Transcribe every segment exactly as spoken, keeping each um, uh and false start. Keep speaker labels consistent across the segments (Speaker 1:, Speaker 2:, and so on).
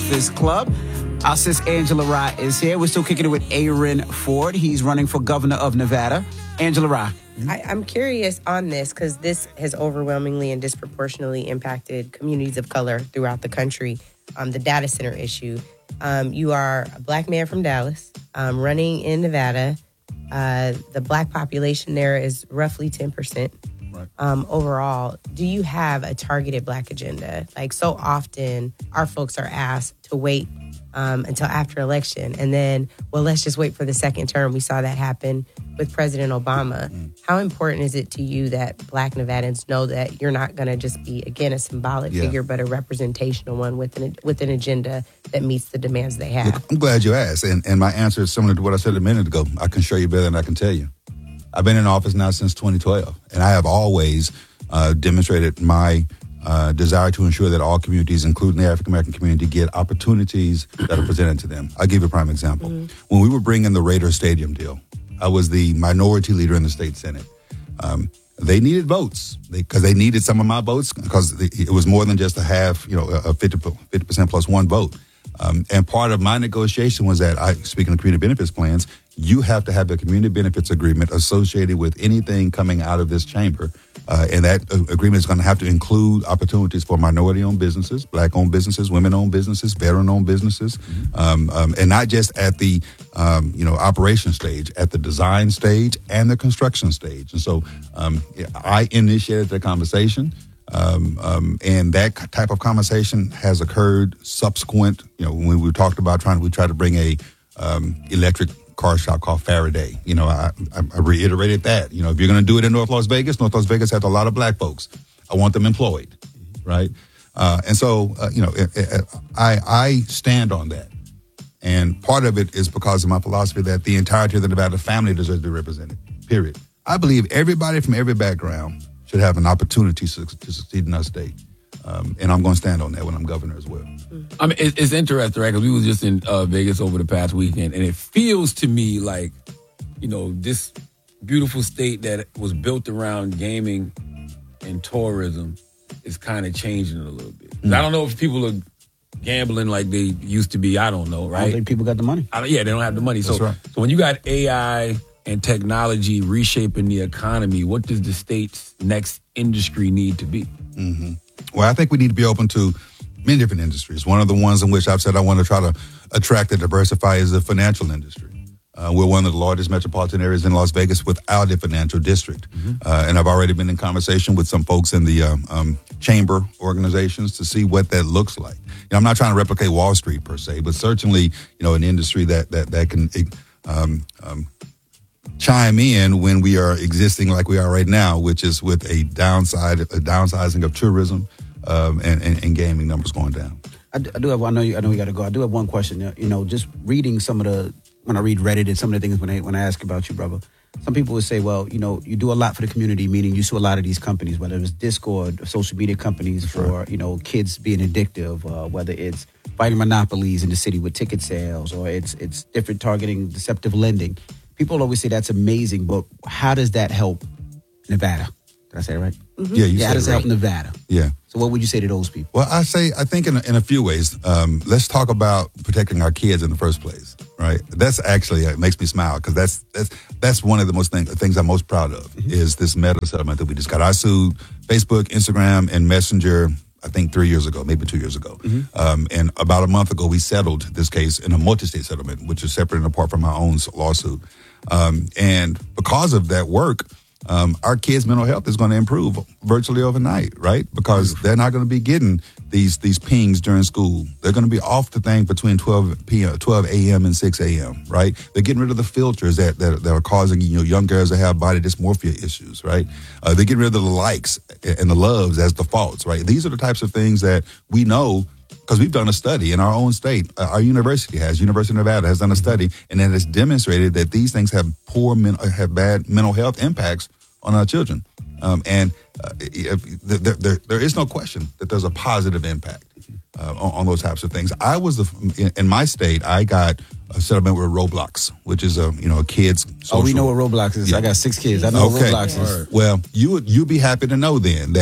Speaker 1: Breakfast Club. Our sis Angela Rye is here. We're still kicking it with Aaron Ford. He's running for governor of Nevada. Angela Rye.
Speaker 2: I, I'm curious on this because this has overwhelmingly and disproportionately impacted communities of color throughout the country. Um, the data center issue. Um, you are a black man from Dallas, um, running in Nevada. Uh, the black population there is roughly ten percent. Right. Um, overall, do you have a targeted black agenda? Like so often, our folks are asked to wait um, until after election, and then, well, let's just wait for the second term. We saw that happen with President Obama. Mm-hmm. How important is it to you that black Nevadans know that you're not going to just be, again, a symbolic yeah. figure, but a representational one with an, with an agenda that meets the demands they have?
Speaker 3: Look, I'm glad you asked, and, and my answer is similar to what I said a minute ago. I can show you better than I can tell you. I've been in office now since twenty twelve, and I have always uh, demonstrated my uh, desire to ensure that all communities, including the African-American community, get opportunities that are presented to them. I'll give you a prime example. Mm-hmm. When we were bringing the Raiders Stadium deal, I was the minority leader in the state Senate. Um, they needed votes because they, they needed some of my votes because it was more than just a half, you know, a fifty percent plus one vote. Um, and part of my negotiation was that, I, speaking of community benefits plans, you have to have a community benefits agreement associated with anything coming out of this chamber. Uh, and that agreement is going to have to include opportunities for minority-owned businesses, black-owned businesses, women-owned businesses, veteran-owned businesses, mm-hmm. um, um, and not just at the, um, you know, operation stage, at the design stage and the construction stage. And so um, I initiated the conversation. Um, um, and that type of conversation has occurred subsequent, you know, when we talked about trying, we tried to bring a um, electric car shop called Faraday. You know, I, I reiterated that. You know, if you're going to do it in North Las Vegas, North Las Vegas has a lot of black folks. I want them employed, right? Uh, and so, uh, you know, it, it, I, I stand on that. And part of it is because of my philosophy that the entirety of the Nevada family deserves to be represented, period. I believe everybody from every background should have an opportunity to, to succeed in our state. Um, and I'm going to stand on that when I'm governor as well.
Speaker 4: I mean, it, it's interesting, right? Because we were just in uh, Vegas over the past weekend, and it feels to me like, you know, this beautiful state that was built around gaming and tourism is kind of changing it a little bit. Mm. I don't know if people are gambling like they used to be. I don't know, right?
Speaker 1: I don't think people got the money.
Speaker 4: I, yeah, they don't have the money. So,
Speaker 3: right.
Speaker 4: so when you got A I and technology reshaping the economy, what does the state's next industry need to be?
Speaker 3: Mm-hmm. Well, I think we need to be open to many different industries. One of the ones in which I've said I want to try to attract and diversify is the financial industry. Uh, we're one of the largest metropolitan areas in Las Vegas without a financial district. Mm-hmm. Uh, and I've already been in conversation with some folks in the um, um, chamber organizations to see what that looks like. You know, I'm not trying to replicate Wall Street per se, but certainly, you know, an industry that that, that can um, um, chime in when we are existing like we are right now, which is with a downside, a downsizing of tourism um, and, and, and gaming numbers going down.
Speaker 1: I do, I do have. I know you. I know we got to go. I do have one question. You know, just reading some of the when I read Reddit and some of the things when I when I ask about you, brother. Some people would say, well, you know, you do a lot for the community, meaning you sue a lot of these companies, whether it's Discord, social media companies for, sure. you know, kids being addictive, uh, whether it's fighting monopolies in the city with ticket sales, or it's it's different targeting deceptive lending. People always say that's amazing, but how does that help Nevada? Did I say it right?
Speaker 3: Mm-hmm. Yeah, you
Speaker 1: yeah,
Speaker 3: said
Speaker 1: how does
Speaker 3: it
Speaker 1: it
Speaker 3: right.
Speaker 1: help Nevada?
Speaker 3: Yeah.
Speaker 1: So what would you say to those people?
Speaker 3: Well, I say, I think in a, in a few ways, um, let's talk about protecting our kids in the first place, right? That's actually, it makes me smile because that's, that's, that's one of the most thing, things I'm most proud of mm-hmm. is this Meta settlement that we just got. I sued Facebook, Instagram, and Messenger, I think three years ago, maybe two years ago. Mm-hmm. Um, and about a month ago, we settled this case in a multi-state settlement, which is separate and apart from our own lawsuit. Um, and because of that work, Um, our kids' mental health is going to improve virtually overnight, right? Because they're not going to be getting these these pings during school. They're going to be off the thing between twelve p.m., twelve a.m. and six a.m., right? They're getting rid of the filters that, that, that are causing, you know, young girls to have body dysmorphia issues, right? Uh, they're getting rid of the likes and the loves as defaults, right? These are the types of things that we know because we've done a study in our own state. Uh, our university has, University of Nevada has done a study, and it has demonstrated that these things have poor, men, have bad mental health impacts on our children. Um, and uh, if, there, there, there is no question that there's a positive impact uh, on, on those types of things. I was, the, in, in my state, I got a settlement with Roblox, which is a, you know, a kid's social.
Speaker 1: Oh, we know what Roblox is. Yeah. I got six kids. I know
Speaker 3: okay.
Speaker 1: what Roblox is.
Speaker 3: Well, you would, you'd be happy to know then that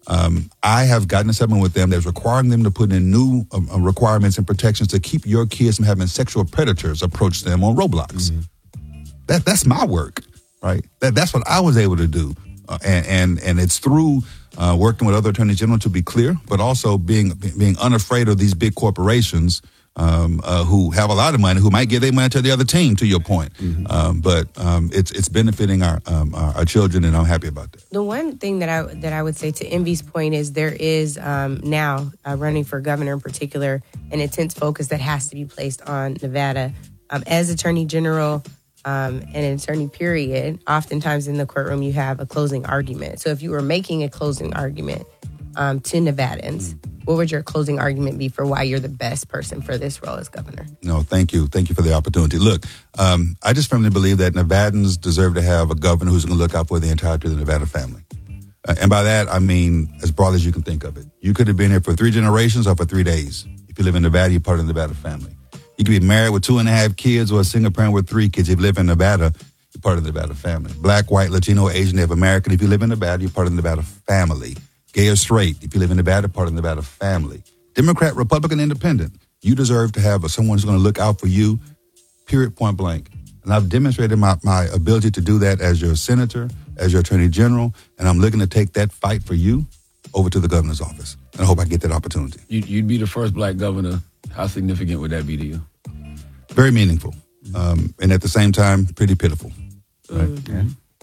Speaker 3: Um, I have gotten a settlement with them that's requiring them to put in new uh, requirements and protections to keep your kids from having sexual predators approach them on Roblox. Mm-hmm. That that's my work, right? That that's what I was able to do, uh, and and and it's through uh, working with other attorneys general, to be clear, but also being being unafraid of these big corporations. Um, uh, who have a lot of money, who might give their money to the other team, to your point. Mm-hmm. Um, but um, it's it's benefiting our, um, our our children, and I'm happy about that.
Speaker 2: The one thing that I that I would say to Envy's point is there is um, now uh, running for governor in particular an intense focus that has to be placed on Nevada. Um, as Attorney General um, and an attorney, period, oftentimes in the courtroom you have a closing argument. So if you were making a closing argument um, to Nevadans, mm-hmm. what would your closing argument be for why you're the best person for this role as governor?
Speaker 3: No, thank you. Thank you for the opportunity. Look, um, I just firmly believe that Nevadans deserve to have a governor who's going to look out for the entirety of the Nevada family. Uh, and by that, I mean as broad as you can think of it. You could have been here for three generations or for three days. If you live in Nevada, you're part of the Nevada family. You could be married with two and a half kids or a single parent with three kids. If you live in Nevada, you're part of the Nevada family. Black, white, Latino, Asian, Native American. If you live in Nevada, you're part of the Nevada family. Gay or straight, if you live in Nevada, part of the Nevada family. Democrat, Republican, Independent, you deserve to have someone who's going to look out for you, period, point blank. And I've demonstrated my, my ability to do that as your senator, as your attorney general, and I'm looking to take that fight for you over to the governor's office. And I hope I get that opportunity.
Speaker 4: You'd be the first black governor. How significant would that be to you?
Speaker 3: Very meaningful. Um, and at the same time, pretty pitiful. Right?
Speaker 2: Mm-hmm.
Speaker 3: Yeah.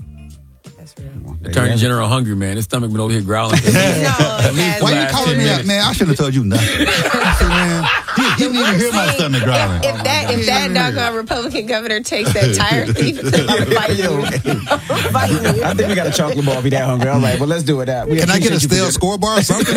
Speaker 4: Attorney General hungry, man. His stomach been over here growling.
Speaker 2: no,
Speaker 3: Why you calling me up, man? I should have told you nothing. See, man, he, he didn't even hear my stomach growling.
Speaker 2: If, if that if that doggone Republican governor takes that tire thief to fight you,
Speaker 1: I think we got a chocolate bar if you're that hungry. All right, well, let's do it out. We
Speaker 3: Can I get a stale scoreboard or something?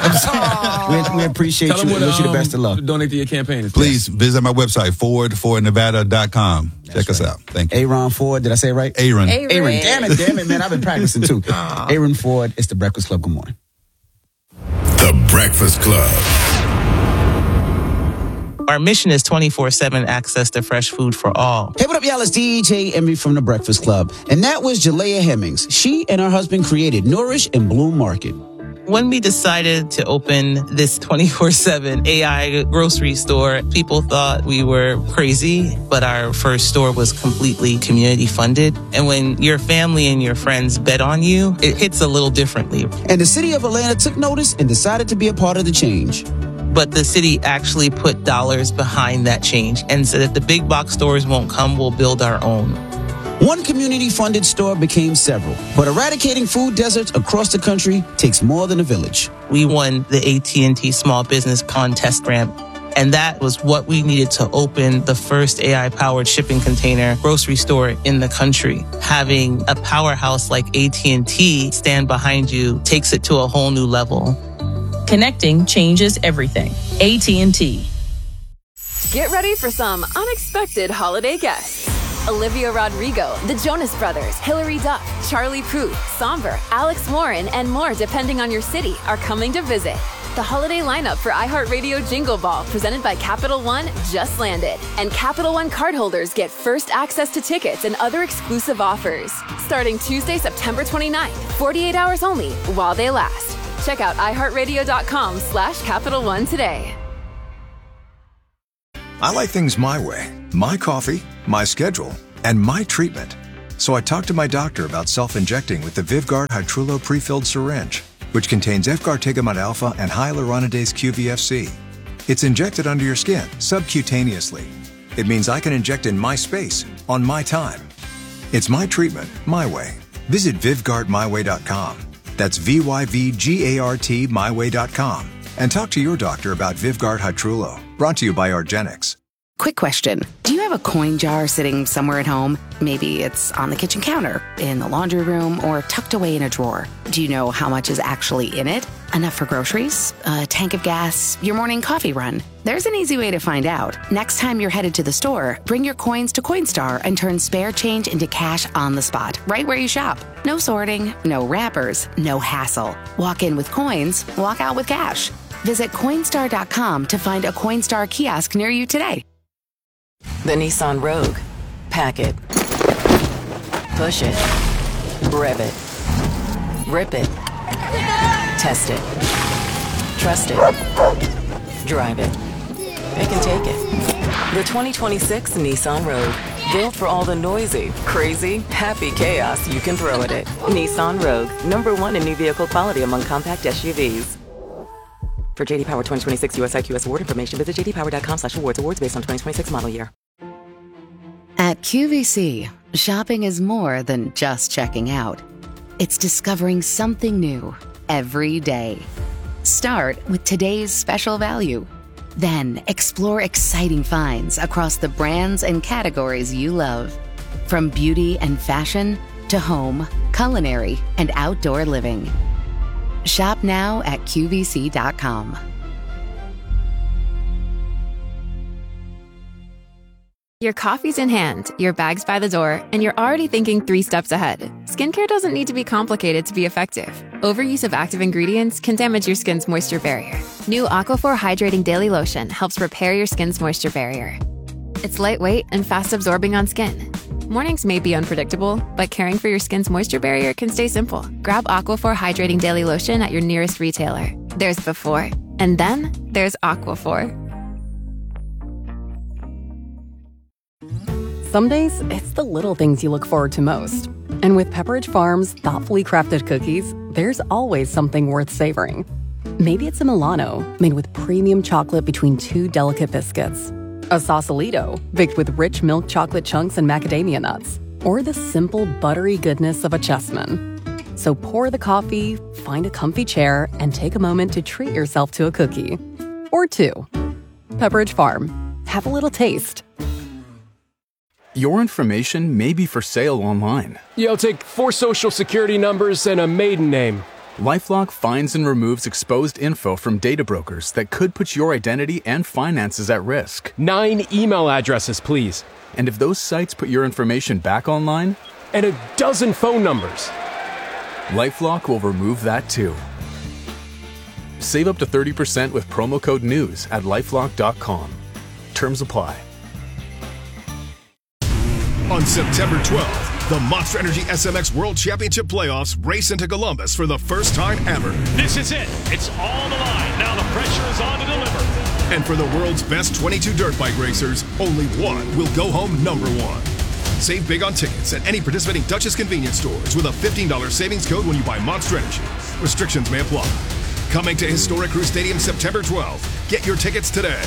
Speaker 1: we, we appreciate
Speaker 4: Tell
Speaker 1: you.
Speaker 4: What,
Speaker 1: wish you the
Speaker 4: um,
Speaker 1: best of luck.
Speaker 4: Donate to your campaign.
Speaker 3: Please visit my website, forward for nevada dot com. Check
Speaker 1: That's
Speaker 3: us
Speaker 1: right.
Speaker 3: out. Thank you.
Speaker 1: Aaron Ford, did I say it right?
Speaker 3: Aaron.
Speaker 2: Aaron.
Speaker 1: Aaron, damn it, damn it, man. I've been practicing too. Aaron Ford, it's the Breakfast Club. Good morning.
Speaker 5: The Breakfast Club.
Speaker 6: Our mission is twenty-four seven access to fresh food for all.
Speaker 1: Hey, what up, y'all? It's D J Envy from the Breakfast Club. And that was Jalea Hemmings. She and her husband created Nourish and Bloom Market.
Speaker 6: When we decided to open this twenty-four seven A I grocery store, people thought we were crazy, but our first store was completely community funded. And when your family and your friends bet on you, it hits a little differently.
Speaker 1: And the city of Atlanta took notice and decided to be a part of the change.
Speaker 6: But the city actually put dollars behind that change and said if the big box stores won't come, we'll build our own.
Speaker 1: One community-funded store became several, but eradicating food deserts across the country takes more than a village.
Speaker 6: We won the A T and T Small Business Contest Grant, and that was what we needed to open the first A I-powered shipping container grocery store in the country. Having a powerhouse like A T and T stand behind you takes it to a whole new level.
Speaker 7: Connecting changes everything. A T and T.
Speaker 8: Get ready for some unexpected holiday guests. Olivia Rodrigo, the Jonas Brothers, Hilary Duff, Charlie Puth, Somber, Alex Warren, and more depending on your city are coming to visit. The holiday lineup for iHeartRadio Jingle Ball presented by Capital One just landed. And Capital One cardholders get first access to tickets and other exclusive offers. Starting Tuesday, September twenty-ninth, forty-eight hours only while they last. Check out iHeartRadio.com slash Capital One today.
Speaker 9: I like things my way. My coffee, my schedule, and my treatment. So I talked to my doctor about self-injecting with the Vyvgart Hytrulo pre-filled syringe, which contains F-gartigimod alpha and hyaluronidase Q V F C. It's injected under your skin, subcutaneously. It means I can inject in my space, on my time. It's my treatment, my way. Visit Vyvgart my way dot com. That's V Y V G A R T my way dot com. And talk to your doctor about Vyvgart Hytrulo. Brought to you by Argenix.
Speaker 10: Quick question. Do you have a coin jar sitting somewhere at home? Maybe it's on the kitchen counter, in the laundry room, or tucked away in a drawer. Do you know how much is actually in it? Enough for groceries? A tank of gas? Your morning coffee run? There's an easy way to find out. Next time you're headed to the store, bring your coins to Coinstar and turn spare change into cash on the spot, right where you shop. No sorting, no wrappers, no hassle. Walk in with coins, walk out with cash. Visit Coinstar dot com to find a Coinstar kiosk near you today.
Speaker 11: The Nissan Rogue. Pack it. Push it. Rev it. Rip it. Test it. Trust it. Drive it. They can take it. The twenty twenty-six Nissan Rogue. Built for all the noisy, crazy, happy chaos you can throw at it. Nissan Rogue. Number one in new vehicle quality among compact S U Vs. For J D Power twenty twenty-six U S I Q S award information, visit j d power dot com slash awards. Awards based on twenty twenty-six model year.
Speaker 10: At Q V C, shopping is more than just checking out. It's discovering something new every day. Start with today's special value. Then explore exciting finds across the brands and categories you love. From beauty and fashion to home, culinary, and outdoor living. Shop now at Q V C dot com.
Speaker 12: Your coffee's in hand, your bag's by the door, and you're already thinking three steps ahead. Skincare doesn't need to be complicated to be effective. Overuse of active ingredients can damage your skin's moisture barrier. New Aquaphor Hydrating Daily Lotion helps repair your skin's moisture barrier. It's lightweight and fast absorbing on skin. Mornings may be unpredictable, but caring for your skin's moisture barrier can stay simple. Grab Aquaphor Hydrating Daily Lotion at your nearest retailer. There's before, and then there's Aquaphor.
Speaker 13: Some days, it's the little things you look forward to most. And with Pepperidge Farm's thoughtfully crafted cookies, there's always something worth savoring. Maybe it's a Milano, made with premium chocolate between two delicate biscuits. A Sausalito, baked with rich milk chocolate chunks and macadamia nuts. Or the simple, buttery goodness of a Chessman. So pour the coffee, find a comfy chair, and take a moment to treat yourself to a cookie. Or two. Pepperidge Farm. Have a little taste.
Speaker 14: Your information may be for sale online.
Speaker 15: Yo, take four social security numbers and a maiden name.
Speaker 14: LifeLock finds and removes exposed info from data brokers that could put your identity and finances at risk.
Speaker 15: Nine email addresses, please.
Speaker 14: And if those sites put your information back online?
Speaker 15: And a dozen phone numbers.
Speaker 14: LifeLock will remove that too. Save up to thirty percent with promo code NEWS at lifelock dot com. Terms apply.
Speaker 5: On September twelfth, the Monster Energy S M X World Championship Playoffs race into Columbus for the first time ever.
Speaker 16: This is it. It's all the line. Now the pressure is on to deliver.
Speaker 5: And for the world's best twenty-two dirt bike racers, only one will go home number one. Save big on tickets at any participating Dutchess convenience stores with a fifteen dollars savings code when you buy Monster Energy. Restrictions may apply. Coming to historic Crew Stadium September twelfth. Get your tickets today.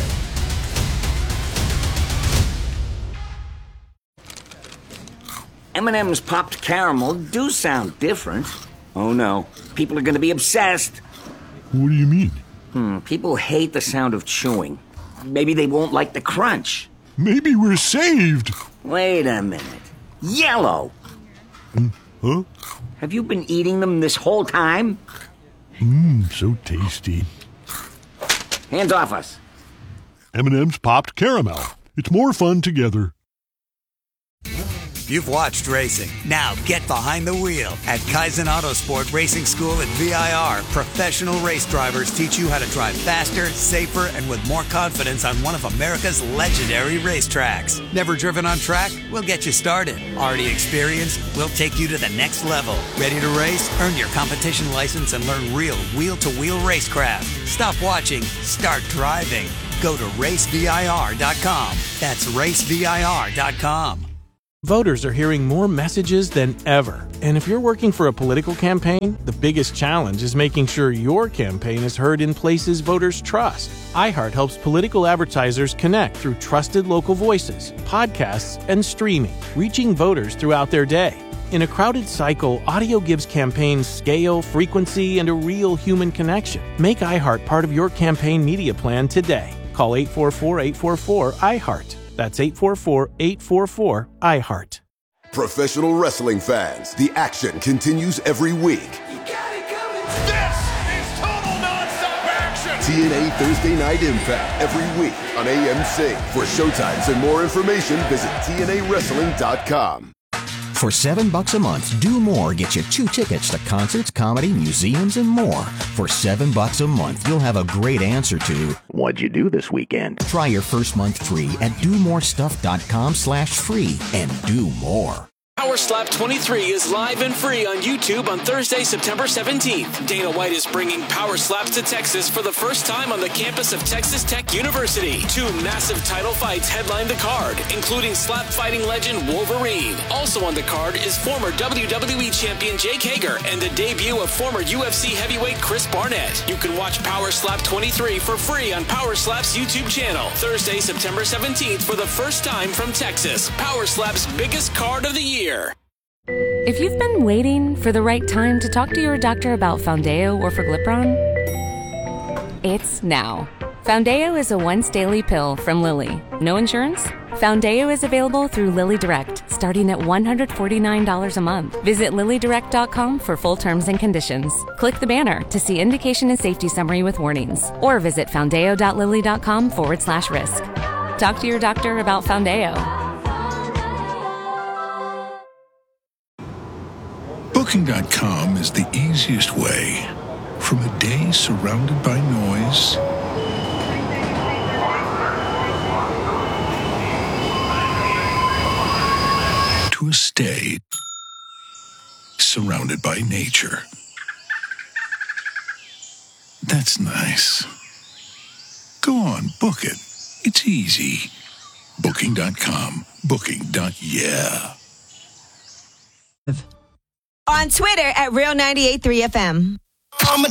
Speaker 17: M and M's popped caramel do sound different. Oh no, people are going to be obsessed.
Speaker 5: What do you mean?
Speaker 17: Hmm, people hate the sound of chewing. Maybe they won't like the crunch.
Speaker 5: Maybe we're saved.
Speaker 17: Wait a minute. Yellow.
Speaker 5: Hmm, huh?
Speaker 17: Have you been eating them this whole time?
Speaker 5: Mmm, so tasty.
Speaker 17: Hands off us.
Speaker 5: M and M's popped caramel. It's more fun together.
Speaker 18: You've watched racing. Now get behind the wheel. At Kaizen Autosport Racing School at V I R, professional race drivers teach you how to drive faster, safer, and with more confidence on one of America's legendary racetracks. Never driven on track? We'll get you started. Already experienced? We'll take you to the next level. Ready to race? Earn your competition license and learn real wheel-to-wheel racecraft. Stop watching. Start driving. Go to race V I R dot com. That's race V I R dot com.
Speaker 19: Voters are hearing more messages than ever. And if you're working for a political campaign, the biggest challenge is making sure your campaign is heard in places voters trust. iHeart helps political advertisers connect through trusted local voices, podcasts, and streaming, reaching voters throughout their day. In a crowded cycle, audio gives campaigns scale, frequency, and a real human connection. Make iHeart part of your campaign media plan today. Call eight four four, eight four four, I heart. That's eight four four, eight four four, I heart.
Speaker 20: Professional wrestling fans, the action continues every week.
Speaker 16: You got it coming. This is total nonstop action.
Speaker 20: T N A Thursday Night Impact every week on A M C. For showtimes and more information, visit T N A wrestling dot com.
Speaker 21: For seven bucks a month, Do More gets you two tickets to concerts, comedy, museums, and more. For seven bucks a month, you'll have a great answer to what'd you do this weekend? Try your first month free at do more stuff dot com slash free and do more.
Speaker 4: Power Slap twenty-three is live and free on YouTube on Thursday, September seventeenth. Dana White is bringing Power Slaps to Texas for the first time on the campus of Texas Tech University. Two massive title fights headline the card, including slap fighting legend Wolverine. Also on the card is former W W E champion Jake Hager and the debut of former U F C heavyweight Chris Barnett. You can watch Power Slap twenty-three for free on Power Slap's YouTube channel. Thursday, September seventeenth for the first time from Texas. Power Slap's biggest card of the year.
Speaker 22: If you've been waiting for the right time to talk to your doctor about Foundeo or Forglipron, it's now. Foundeo is a once daily pill from Lilly. No insurance? Foundeo is available through Lilly Direct, starting at one hundred forty-nine dollars a month. Visit lilly direct dot com for full terms and conditions. Click the banner to see indication and safety summary with warnings, or visit foundeo dot lilly dot com forward slash risk. Talk to your doctor about Foundeo.
Speaker 23: Booking dot com is the easiest way from a day surrounded by noise to a stay surrounded by nature. That's nice. Go on, book it. It's easy. Booking dot com. Booking. Yeah.
Speaker 24: On Twitter at Real ninety-eight point three F M.
Speaker 16: I'm a